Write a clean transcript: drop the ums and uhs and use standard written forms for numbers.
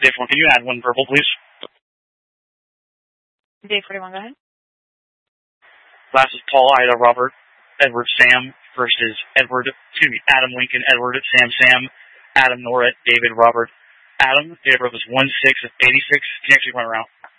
Dave 1, can you add one verbal, please? Dave 41, go ahead. Last is Paul, Ida, Robert, Edward, Sam versus Adam, Lincoln, Edward, Sam, Adam, Nora, David, Robert, Adam. Date of birth is 1/6/86. Can you actually run around?